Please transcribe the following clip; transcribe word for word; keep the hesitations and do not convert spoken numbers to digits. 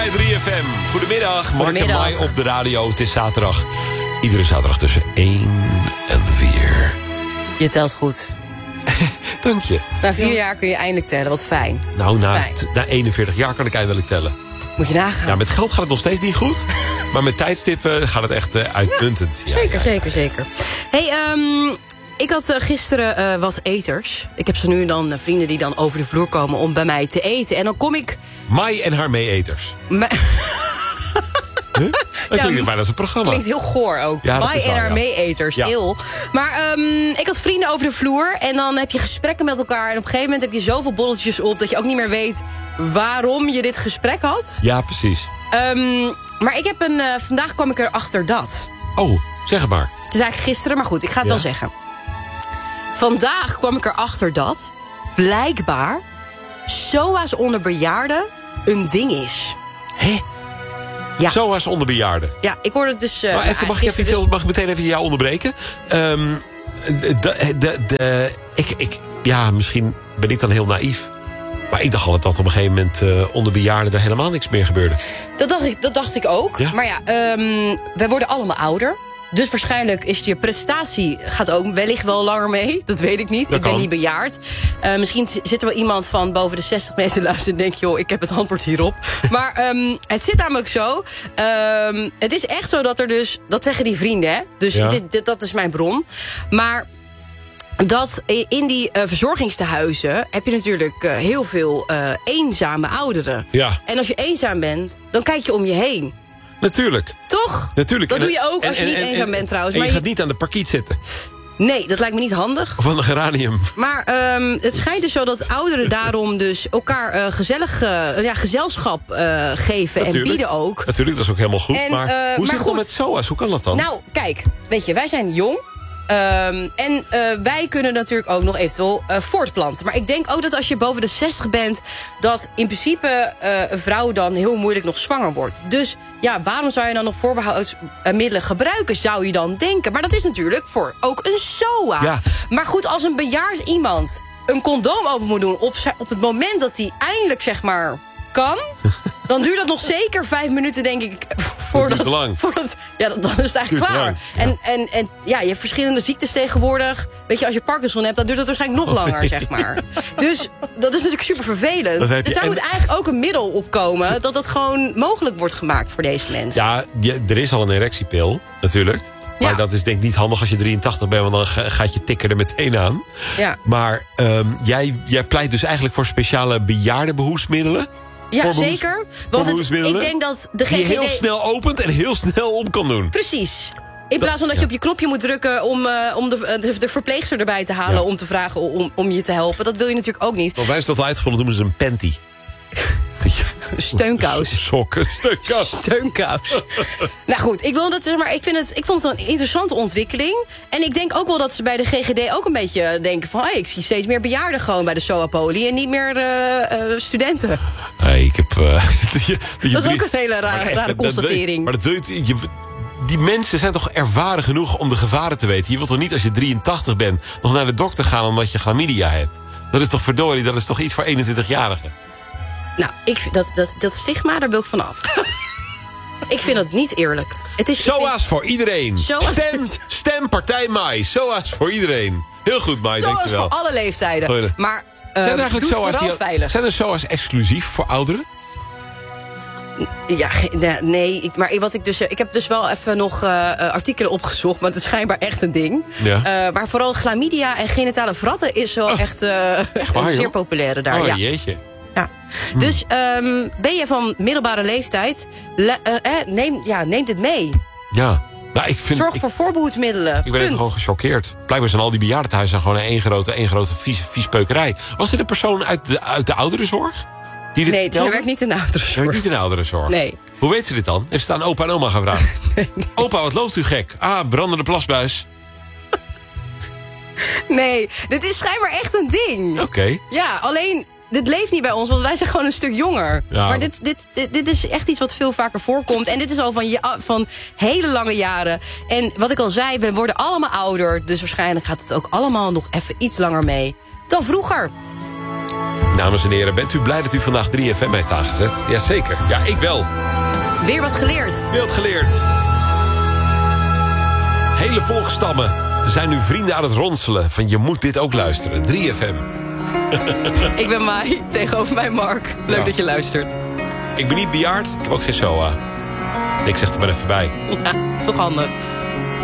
drie F M. Goedemiddag, Mark en Goedemiddag. Mai op de radio. Het is zaterdag. Iedere zaterdag tussen één en vier. Je telt goed. Dank je. Na vier jaar kun je eindelijk tellen, wat fijn. Nou, na, Fijn. t- na eenenveertig jaar kan ik eindelijk tellen. Moet je nagaan. Ja, met geld gaat het nog steeds niet goed. Maar met tijdstippen gaat het echt uh, uitmuntend. Ja, zeker, ja. zeker, zeker. Hey, um, ik had uh, gisteren uh, wat eters. Ik heb zo nu en dan uh, vrienden die dan over de vloer komen om bij mij te eten. En dan kom ik... Mai en haar mee-eters. Me- Huh? Dat Ja, klinkt bijna als een programma. Klinkt heel goor ook. Ja, dat Mai is en waar, haar ja. mee-eters, Ja. heel. Maar um, ik had vrienden over de vloer. En dan heb je gesprekken met elkaar. En op een gegeven moment heb je zoveel bolletjes op... dat je ook niet meer weet waarom je dit gesprek had. Ja, precies. Um, maar ik heb een... Uh, vandaag kwam ik erachter dat... Oh, zeg het maar. Het is eigenlijk gisteren, maar goed, ik ga het Ja. wel zeggen. Vandaag kwam ik erachter dat... blijkbaar... S O A's onder bejaarden een ding is. Hé? Ja. Zo was onder bejaarden. Ja, ik hoorde het dus... Uh, Maar even, mag, ik even iets dus... heel- mag ik meteen even jou onderbreken? Um, de, de, de, ik, ik, ja, misschien ben ik dan heel naïef. Maar ik dacht altijd dat op een gegeven moment uh, onder bejaarden er helemaal niks meer gebeurde. dat, dacht ik, dat dacht ik ook. Ja? Maar ja, um, wij worden allemaal ouder. Dus waarschijnlijk is je prestatie gaat ook wellicht wel langer mee. Dat weet ik niet. Dat ik ben kan. niet bejaard. Uh, misschien t- zit er wel iemand van boven de zestig meter luisteren en denk joh, ik heb het antwoord hierop. Maar um, het zit namelijk zo. Um, het is echt zo dat er dus... Dat zeggen die vrienden, hè. Dus Ja. dit, dit, dat is mijn bron. Maar... dat in die uh, verzorgingstehuizen heb je natuurlijk uh, heel veel uh, eenzame ouderen. Ja. En als je eenzaam bent, dan kijk je om je heen. Natuurlijk. Toch? Natuurlijk. Dat En- doe je ook als en- je niet en- eenzaam en- bent trouwens. En Maar je je- gaat niet aan de parkiet zitten. Nee, dat lijkt me niet handig. Of aan de geranium. Maar um, het schijnt dus zo dat ouderen daarom dus elkaar uh, gezellig, uh, ja, gezelschap uh, geven Natuurlijk. en bieden ook. Natuurlijk, dat is ook helemaal goed. En, maar uh, hoe maar zit het dan goed. met S O A's? Hoe kan dat dan? Nou, kijk, weet je, wij zijn jong. Um, en uh, wij kunnen natuurlijk ook nog eventueel uh, voortplanten. Maar ik denk ook dat als je boven de zestig bent... dat in principe uh, een vrouw dan heel moeilijk nog zwanger wordt. Dus ja, waarom zou je dan nog voorbehoudsmiddelen gebruiken, zou je dan denken? Maar dat is natuurlijk voor ook een S O A. Ja. Maar goed, als een bejaard iemand een condoom open moet doen... op, op het moment dat hij eindelijk, zeg maar, kan... dan duurt dat nog zeker vijf minuten, denk ik... Voordat, te lang. Voordat, ja, dan is het eigenlijk Duurt te klaar. lang, ja. En, en, en ja, je hebt verschillende ziektes tegenwoordig. Weet je, als je Parkinson hebt, dan duurt dat waarschijnlijk nog langer, zeg maar. Dus dat is natuurlijk super vervelend. Dat heb Dus je- daar en- moet eigenlijk ook een middel op komen... dat dat gewoon mogelijk wordt gemaakt voor deze mensen. Ja, je, er is al een erectiepil, natuurlijk. Maar Ja. dat is denk ik niet handig als je drieëntachtig bent... want dan ga- gaat je tikker er meteen aan. Ja, Maar um, jij, jij pleit dus eigenlijk voor speciale bejaardenbehoedsmiddelen... ja Voor behoes- zeker. Want het, behoedsmiddelen? ik denk dat de die je heel G G D... snel opent en heel snel om kan doen. Precies. In plaats van dat je op je knopje moet drukken... om, uh, om de, de, de verpleegster erbij te halen... Ja. om te vragen om, om je te helpen. Dat wil je natuurlijk ook niet. Want wij hebben dat al uitgevonden, noemen ze een panty. Steunkous. Sokken, steunkous. Steunkous. Nou goed, ik, wil dat, zeg maar, ik, vind het, ik vond het een interessante ontwikkeling. En ik denk ook wel dat ze bij de G G D ook een beetje denken van... Hey, ik zie steeds meer bejaarden gewoon bij de S O A-poli... en niet meer uh, uh, studenten. Hey, ik heb... Uh, je, je Dat is ook brief- een hele ra- Maar even, rare dat wil je- constatering. Maar dat wil je, je- die mensen zijn toch ervaren genoeg om de gevaren te weten. Je wilt toch niet als je drieëntachtig bent nog naar de dokter gaan omdat je chlamydia hebt? Dat is toch verdorie, dat is toch iets voor eenentwintigjarigen? Nou, ik, dat, dat, dat stigma, daar wil ik vanaf. Ik vind dat niet eerlijk. Het is, S O A's voor iedereen. S O A's Stem, stem Partij Mai. S O A's voor iedereen. Heel goed, Mai, Zoals dankjewel. voor alle leeftijden. Goeie. Maar uh, Zijn er eigenlijk doe S O het A's vooral die- veilig. Zijn er S O A's exclusief voor ouderen? Ja, ge- nee, nee, ik, maar wat ik dus, ik heb dus wel even nog uh, uh, artikelen opgezocht, maar het is schijnbaar echt een ding. Ja. Uh, maar vooral chlamydia en genitale vratten is wel echt, uh, waar, een zeer joh? populaire daar. Oh, ja. jeetje. Ja. Dus um, ben je van middelbare leeftijd, le- uh, eh, neem, ja, neem dit mee. Ja. Nou, ik vind, Zorg ik, voor voorbehoedsmiddelen. ik ben even Punt. gewoon gechoqueerd. Blijkbaar zijn al die bejaardentehuizen gewoon één grote, één grote vies, viespeukerij. Was dit een persoon uit de, uit de ouderenzorg? Die dit Nee, die vertelde? werkt niet in de Hij werkt ouderenzorg. niet in de ouderenzorg. Nee. Hoe weet ze dit dan? Heeft ze het aan opa en oma gevraagd? Opa, wat loopt u gek? Ah, brandende plasbuis. Nee, dit is schijnbaar echt een ding. Oké. Ja, alleen dit leeft niet bij ons, want wij zijn gewoon een stuk jonger. Ja. Maar dit, dit, dit, dit is echt iets wat veel vaker voorkomt. En dit is al van, ja, van hele lange jaren. En wat ik al zei, we worden allemaal ouder. Dus waarschijnlijk gaat het ook allemaal nog even iets langer mee dan vroeger. Dames en heren, bent u blij dat u vandaag drie F M heeft aangezet? Jazeker. Ja, ik wel. Weer wat geleerd. Weer wat geleerd. Hele volksstammen zijn nu vrienden aan het ronselen. Van je moet dit ook luisteren. drie F M. Ik ben Mai, tegenover mij Mark. Leuk ja. dat je luistert. Ik ben niet bejaard, ik heb ook geen S O A. Ik zeg er maar even bij. Ja, toch handig.